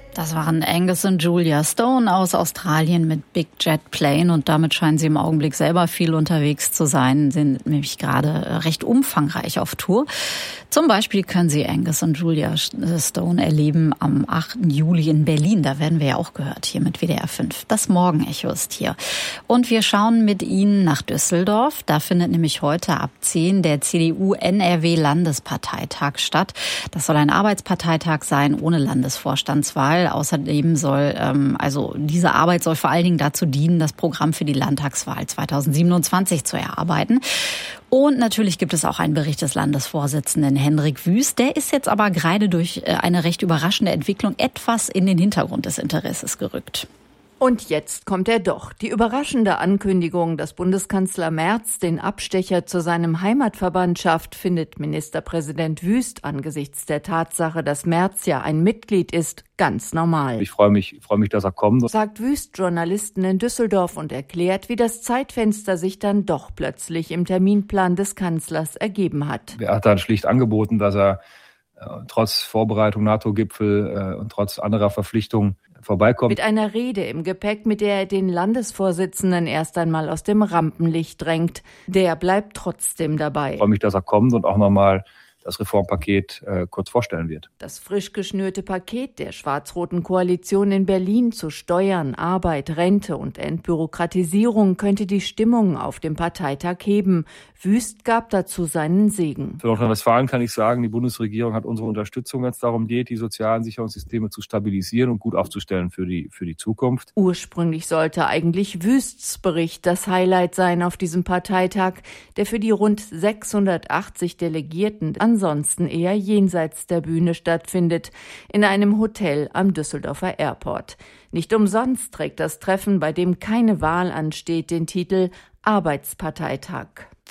Das waren Angus und Julia Stone aus Australien mit Big Jet Plane und damit scheinen sie im Augenblick selber viel unterwegs zu sein, sind nämlich gerade recht umfangreich auf Tour. Zum Beispiel können Sie Angus und Julia Stone erleben am 8. Juli in Berlin. Da werden wir ja auch gehört hier mit WDR 5. Das Morgenecho ist hier. Und wir schauen mit Ihnen nach Düsseldorf. Da findet nämlich heute ab 10 der CDU-NRW-Landesparteitag statt. Das soll ein Arbeitsparteitag sein ohne Landesvorstandswahl. Außerdem soll, diese Arbeit soll vor allen Dingen dazu dienen, das Programm für die Landtagswahl 2027 zu erarbeiten. Und natürlich gibt es auch einen Bericht des Landesvorsitzenden Hendrik Wüst. Der ist jetzt aber gerade durch eine recht überraschende Entwicklung etwas in den Hintergrund des Interesses gerückt. Und jetzt kommt er doch. Die überraschende Ankündigung, dass Bundeskanzler Merz den Abstecher zu seinem Heimatverband schafft, findet Ministerpräsident Wüst angesichts der Tatsache, dass Merz ja ein Mitglied ist, ganz normal. Ich freue mich, dass er kommt, sagt Wüst Journalisten in Düsseldorf und erklärt, wie das Zeitfenster sich dann doch plötzlich im Terminplan des Kanzlers ergeben hat. Er hat dann schlicht angeboten, dass er trotz Vorbereitung NATO-Gipfel und trotz anderer Verpflichtungen vorbeikommt. Mit einer Rede im Gepäck, mit der er den Landesvorsitzenden erst einmal aus dem Rampenlicht drängt. Der bleibt trotzdem dabei. Ich freue mich, dass er kommt und auch nochmal das Reformpaket kurz vorstellen wird. Das frisch geschnürte Paket der schwarz-roten Koalition in Berlin zu Steuern, Arbeit, Rente und Entbürokratisierung könnte die Stimmung auf dem Parteitag heben. Wüst gab dazu seinen Segen. Für Nordrhein-Westfalen kann ich sagen, die Bundesregierung hat unsere Unterstützung, wenn es darum geht, die sozialen Sicherungssysteme zu stabilisieren und gut aufzustellen für die Zukunft. Ursprünglich sollte eigentlich Wüsts Bericht das Highlight sein auf diesem Parteitag, der für die rund 680 Delegierten ansonsten eher jenseits der Bühne stattfindet, in einem Hotel am Düsseldorfer Airport. Nicht umsonst trägt das Treffen, bei dem keine Wahl ansteht, den Titel Arbeitsparteitag.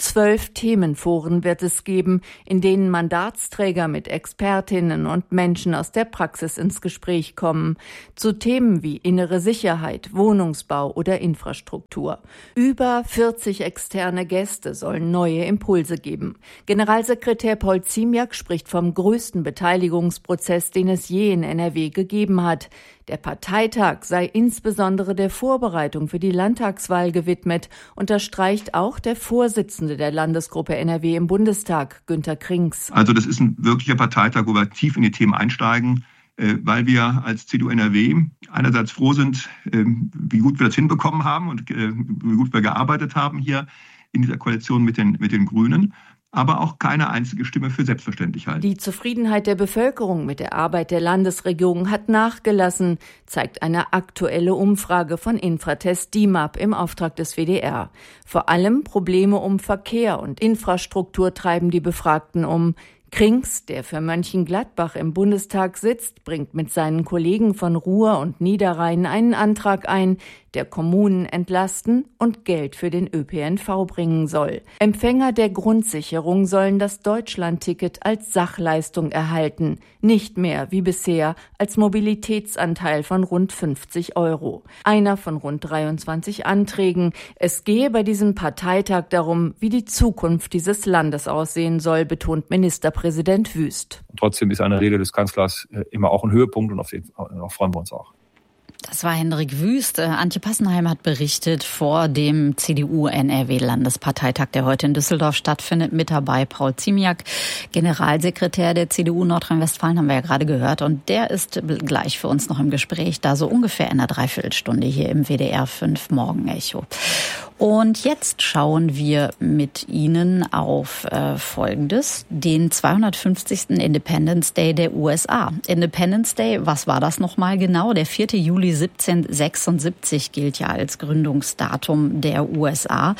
12 Themenforen wird es geben, in denen Mandatsträger mit Expertinnen und Menschen aus der Praxis ins Gespräch kommen, zu Themen wie innere Sicherheit, Wohnungsbau oder Infrastruktur. Über 40 externe Gäste sollen neue Impulse geben. Generalsekretär Paul Ziemiak spricht vom größten Beteiligungsprozess, den es je in NRW gegeben hat. Der Parteitag sei insbesondere der Vorbereitung für die Landtagswahl gewidmet, unterstreicht auch der Vorsitzende der Landesgruppe NRW im Bundestag, Günter Krings. Also das ist ein wirklicher Parteitag, wo wir tief in die Themen einsteigen, weil wir als CDU NRW einerseits froh sind, wie gut wir das hinbekommen haben und wie gut wir gearbeitet haben hier in dieser Koalition mit den Grünen, aber auch keine einzige Stimme für selbstverständlich halten. Die Zufriedenheit der Bevölkerung mit der Arbeit der Landesregierung hat nachgelassen, zeigt eine aktuelle Umfrage von Infratest DIMAP im Auftrag des WDR. Vor allem Probleme um Verkehr und Infrastruktur treiben die Befragten um. Krings, der für Mönchengladbach im Bundestag sitzt, bringt mit seinen Kollegen von Ruhr und Niederrhein einen Antrag ein, der Kommunen entlasten und Geld für den ÖPNV bringen soll. Empfänger der Grundsicherung sollen das Deutschlandticket als Sachleistung erhalten, nicht mehr wie bisher als Mobilitätsanteil von rund 50 €. Einer von rund 23 Anträgen. Es gehe bei diesem Parteitag darum, wie die Zukunft dieses Landes aussehen soll, betont Ministerpräsident Wüst. Trotzdem ist eine Rede des Kanzlers immer auch ein Höhepunkt und auf jeden Fall freuen wir uns auch. Das war Hendrik Wüst. Antje Passenheim hat berichtet vor dem CDU-NRW-Landesparteitag, der heute in Düsseldorf stattfindet. Mit dabei Paul Ziemiak, Generalsekretär der CDU Nordrhein-Westfalen, haben wir ja gerade gehört. Und der ist gleich für uns noch im Gespräch, da so ungefähr in einer Dreiviertelstunde hier im WDR 5 Morgenecho. Und jetzt schauen wir mit Ihnen auf Folgendes, den 250. Independence Day der USA. Independence Day, was war das nochmal genau? Der 4. Juli 1776 gilt ja als Gründungsdatum der USA.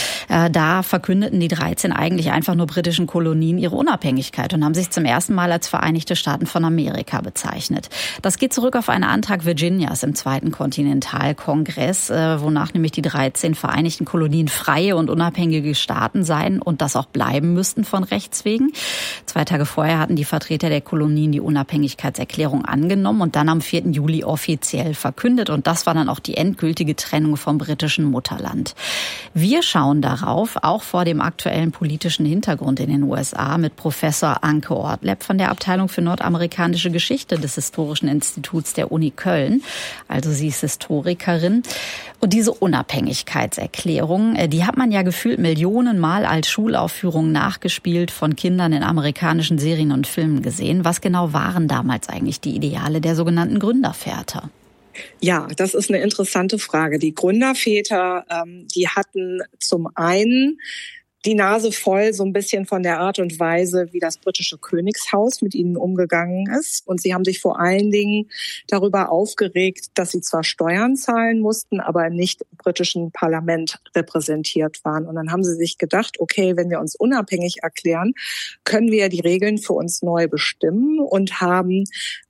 Da verkündeten die 13 eigentlich einfach nur britischen Kolonien ihre Unabhängigkeit und haben sich zum ersten Mal als Vereinigte Staaten von Amerika bezeichnet. Das geht zurück auf einen Antrag Virginias im Zweiten Kontinentalkongress, wonach nämlich die 13 Vereinigten Vereinigten Kolonien freie und unabhängige Staaten seien und das auch bleiben müssten von Rechts wegen. 2 Tage vorher hatten die Vertreter der Kolonien die Unabhängigkeitserklärung angenommen und dann am 4. Juli offiziell verkündet. Und das war dann auch die endgültige Trennung vom britischen Mutterland. Wir schauen darauf, auch vor dem aktuellen politischen Hintergrund in den USA, mit Professor Anke Ortleb von der Abteilung für nordamerikanische Geschichte des Historischen Instituts der Uni Köln. Also sie ist Historikerin. Und diese Unabhängigkeitserklärung, die hat man ja gefühlt Millionenmal als Schulaufführung nachgespielt, von Kindern in amerikanischen Serien und Filmen gesehen. Was genau waren damals eigentlich die Ideale der sogenannten Gründerväter? Ja, das ist eine interessante Frage. Die Gründerväter, die hatten zum einen die Nase voll so ein bisschen von der Art und Weise, wie das britische Königshaus mit ihnen umgegangen ist. Und sie haben sich vor allen Dingen darüber aufgeregt, dass sie zwar Steuern zahlen mussten, aber nicht im britischen Parlament repräsentiert waren. Und dann haben sie sich gedacht, okay, wenn wir uns unabhängig erklären, können wir die Regeln für uns neu bestimmen und haben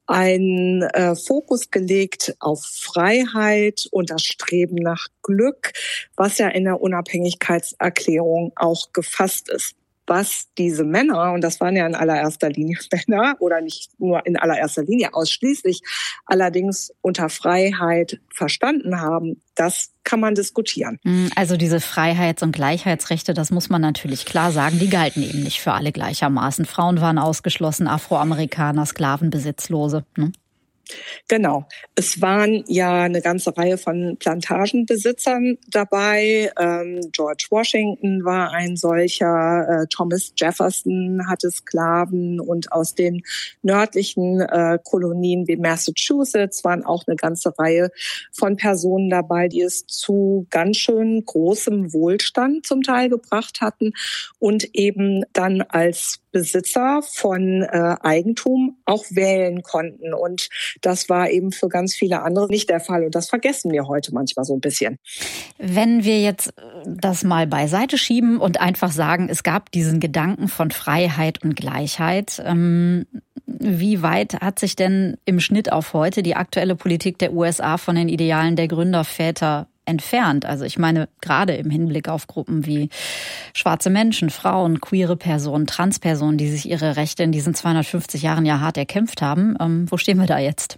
einen Fokus gelegt auf Freiheit und das Streben nach Glück, was ja in der Unabhängigkeitserklärung auch gefasst ist. Was diese Männer, und das waren ja in allererster Linie Männer, oder nicht nur in allererster Linie, ausschließlich allerdings unter Freiheit verstanden haben, das kann man diskutieren. Also diese Freiheits- und Gleichheitsrechte, das muss man natürlich klar sagen, die galten eben nicht für alle gleichermaßen. Frauen waren ausgeschlossen, Afroamerikaner, Sklaven, Besitzlose. Ne? Genau. Es waren ja eine ganze Reihe von Plantagenbesitzern dabei. George Washington war ein solcher. Thomas Jefferson hatte Sklaven. Und aus den nördlichen Kolonien wie Massachusetts waren auch eine ganze Reihe von Personen dabei, die es zu ganz schön großem Wohlstand zum Teil gebracht hatten und eben dann als Besitzer von Eigentum auch wählen konnten. Und das war eben für ganz viele andere nicht der Fall. Und das vergessen wir heute manchmal so ein bisschen. Wenn wir jetzt das mal beiseite schieben und einfach sagen, es gab diesen Gedanken von Freiheit und Gleichheit, wie weit hat sich denn im Schnitt auf heute die aktuelle Politik der USA von den Idealen der Gründerväter entfernt? Also ich meine, gerade im Hinblick auf Gruppen wie schwarze Menschen, Frauen, queere Personen, Transpersonen, die sich ihre Rechte in diesen 250 Jahren ja hart erkämpft haben. Wo stehen wir da jetzt?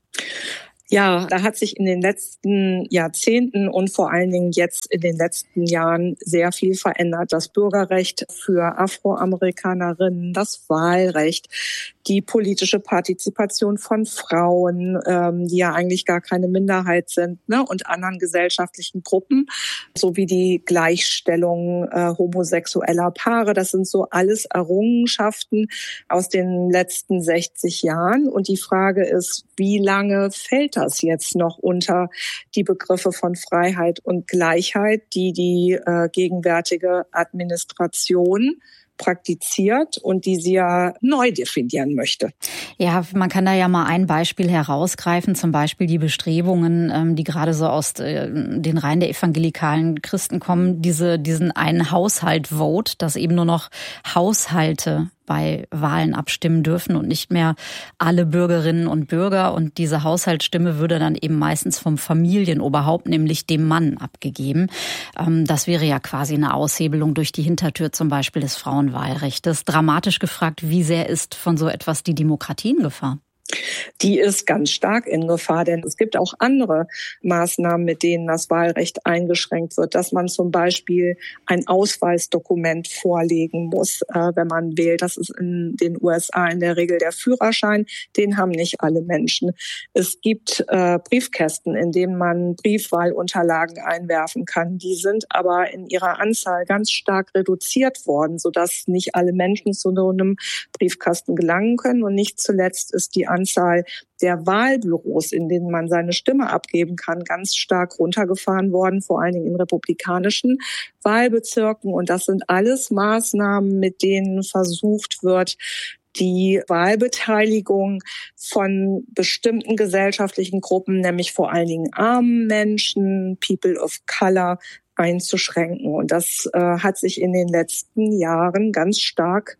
Ja, da hat sich in den letzten Jahrzehnten und vor allen Dingen jetzt in den letzten Jahren sehr viel verändert. Das Bürgerrecht für Afroamerikanerinnen, das Wahlrecht, die politische Partizipation von Frauen, die ja eigentlich gar keine Minderheit sind, ne, und anderen gesellschaftlichen Gruppen, sowie die Gleichstellung homosexueller Paare. Das sind so alles Errungenschaften aus den letzten 60 Jahren. Und die Frage ist, wie lange fällt das jetzt noch unter die Begriffe von Freiheit und Gleichheit, die gegenwärtige Administration praktiziert und die sie ja neu definieren möchte. Ja, man kann da ja mal ein Beispiel herausgreifen, zum Beispiel die Bestrebungen, die gerade so aus den Reihen der evangelikalen Christen kommen, diesen einen Haushalt-Vote, dass eben nur noch Haushalte bei Wahlen abstimmen dürfen und nicht mehr alle Bürgerinnen und Bürger. Und diese Haushaltsstimme würde dann eben meistens vom Familienoberhaupt, nämlich dem Mann, abgegeben. Das wäre ja quasi eine Aushebelung durch die Hintertür zum Beispiel des Frauenwahlrechtes. Dramatisch gefragt, wie sehr ist von so etwas die Demokratie in Gefahr? Die ist ganz stark in Gefahr, denn es gibt auch andere Maßnahmen, mit denen das Wahlrecht eingeschränkt wird, dass man zum Beispiel ein Ausweisdokument vorlegen muss, wenn man wählt. Das ist in den USA in der Regel der Führerschein. Den haben nicht alle Menschen. Es gibt Briefkästen, in denen man Briefwahlunterlagen einwerfen kann. Die sind aber in ihrer Anzahl ganz stark reduziert worden, sodass nicht alle Menschen zu so einem Briefkasten gelangen können. Und nicht zuletzt ist die Anzahl der Wahlbüros, in denen man seine Stimme abgeben kann, ganz stark runtergefahren worden, vor allen Dingen in republikanischen Wahlbezirken. Und das sind alles Maßnahmen, mit denen versucht wird, die Wahlbeteiligung von bestimmten gesellschaftlichen Gruppen, nämlich vor allen Dingen armen Menschen, People of Color, einzuschränken. Und das hat sich in den letzten Jahren ganz stark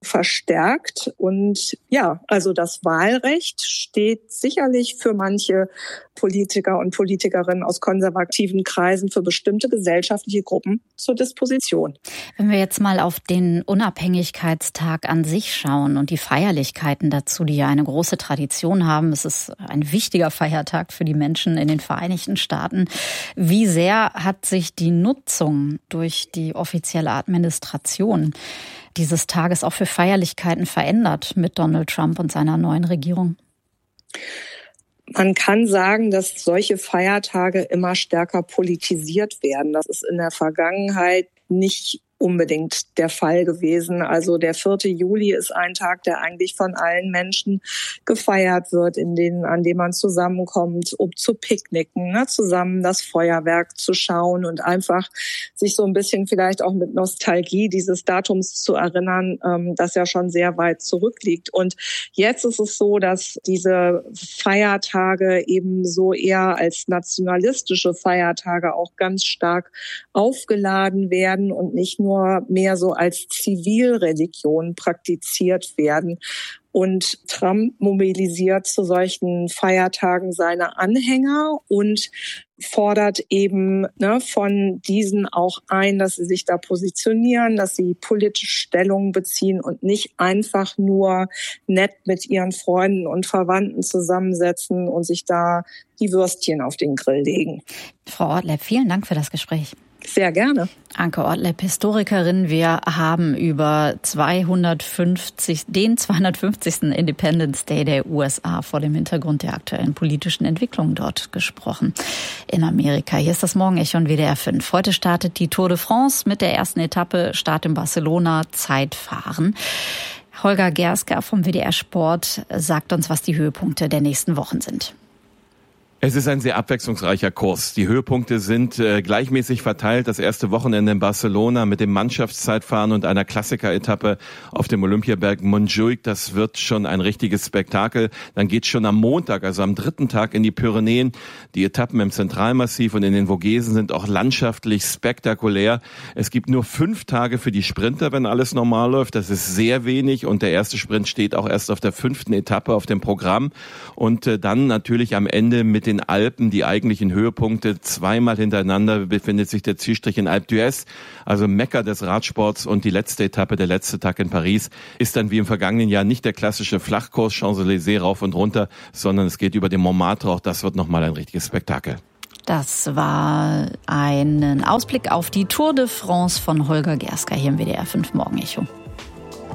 verstärkt. Und ja, also das Wahlrecht steht sicherlich für manche Politiker und Politikerinnen aus konservativen Kreisen für bestimmte gesellschaftliche Gruppen zur Disposition. Wenn wir jetzt mal auf den Unabhängigkeitstag an sich schauen und die Feierlichkeiten dazu, die ja eine große Tradition haben, es ist ein wichtiger Feiertag für die Menschen in den Vereinigten Staaten. Wie sehr hat sich die Nutzung durch die offizielle Administration dieses Tages auch für Feierlichkeiten verändert mit Donald Trump und seiner neuen Regierung? Man kann sagen, dass solche Feiertage immer stärker politisiert werden. Das ist in der Vergangenheit nicht unbedingt der Fall gewesen. Also der 4. Juli ist ein Tag, der eigentlich von allen Menschen gefeiert wird, an dem man zusammenkommt, um zu picknicken, zusammen das Feuerwerk zu schauen und einfach sich so ein bisschen vielleicht auch mit Nostalgie dieses Datums zu erinnern, das ja schon sehr weit zurückliegt. Und jetzt ist es so, dass diese Feiertage eben so eher als nationalistische Feiertage auch ganz stark aufgeladen werden und nicht nur mehr so als Zivilreligion praktiziert werden. Und Trump mobilisiert zu solchen Feiertagen seine Anhänger und fordert eben von diesen auch ein, dass sie sich da positionieren, dass sie politische Stellung beziehen und nicht einfach nur nett mit ihren Freunden und Verwandten zusammensetzen und sich da die Würstchen auf den Grill legen. Frau Ortlepp, vielen Dank für das Gespräch. Sehr gerne. Anke Ortlepp, Historikerin. Wir haben über den 250. Independence Day der USA vor dem Hintergrund der aktuellen politischen Entwicklung dort gesprochen in Amerika. Hier ist das Morgenecho von WDR 5. Heute startet die Tour de France mit der ersten Etappe, Start in Barcelona, Zeitfahren. Holger Gersker vom WDR Sport sagt uns, was die Höhepunkte der nächsten Wochen sind. Es ist ein sehr abwechslungsreicher Kurs. Die Höhepunkte sind gleichmäßig verteilt. Das erste Wochenende in Barcelona mit dem Mannschaftszeitfahren und einer Klassiker-Etappe auf dem Olympiaberg Montjuic. Das wird schon ein richtiges Spektakel. Dann geht's schon am Montag, also am 3. Tag, in die Pyrenäen. Die Etappen im Zentralmassiv und in den Vogesen sind auch landschaftlich spektakulär. Es gibt nur 5 Tage für die Sprinter, wenn alles normal läuft. Das ist sehr wenig und der erste Sprint steht auch erst auf der 5. Etappe auf dem Programm. Und dann natürlich am Ende mit den Alpen, die eigentlichen Höhepunkte. 2-mal hintereinander befindet sich der Zielstrich in Alpe d'Huez, also Mekka des Radsports, und die letzte Etappe, der letzte Tag in Paris, ist dann wie im vergangenen Jahr nicht der klassische Flachkurs, Champs-Élysées rauf und runter, sondern es geht über den Montmartre. Auch das wird nochmal ein richtiges Spektakel. Das war ein Ausblick auf die Tour de France von Holger Gersker hier im WDR 5 Morgenecho.